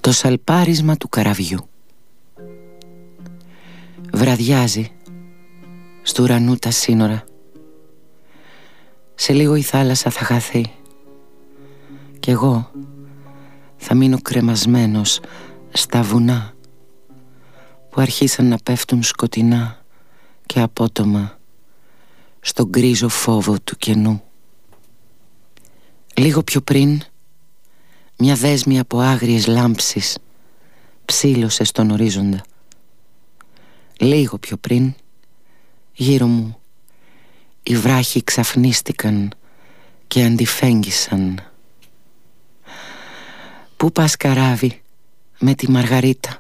Το σαλπάρισμα του καραβιού. Βραδιάζει στου ουρανού τα σύνορα. Σε λίγο η θάλασσα θα χαθεί κι εγώ θα μείνω κρεμασμένος στα βουνά που αρχίσαν να πέφτουν σκοτεινά και απότομα στον γκρίζο φόβο του κενού. Λίγο πιο πριν μια δέσμη από άγριες λάμψεις ψήλωσε στον ορίζοντα. Λίγο πιο πριν γύρω μου οι βράχοι ξαφνίστηκαν και αντιφέγγισαν. Πού πας καράβι με τη Μαργαρίτα?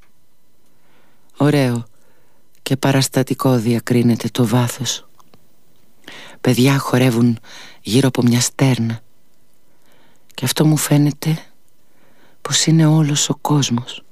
Ωραίο και παραστατικό διακρίνεται το βάθος. Παιδιά χορεύουν γύρω από μια στέρνα και αυτό μου φαίνεται πως είναι όλος ο κόσμος.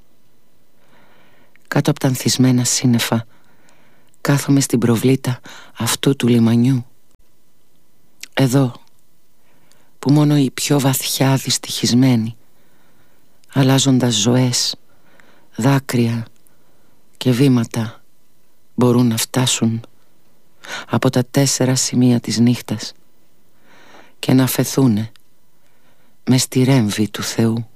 Κάτω από τα ανθισμένα σύννεφα κάθομαι στην προβλήτα αυτού του λιμανιού. Εδώ που μόνο οι πιο βαθιά δυστυχισμένοι, αλλάζοντας ζωές, δάκρυα και βήματα, μπορούν να φτάσουν από τα 4 σημεία της νύχτας και να αφεθούνε μες στη ρέμβη του Θεού.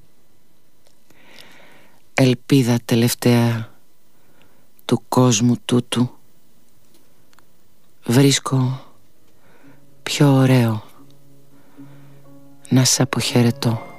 Ελπίδα τελευταία του κόσμου τούτου, βρίσκω πιο ωραίο να σ' αποχαιρετώ.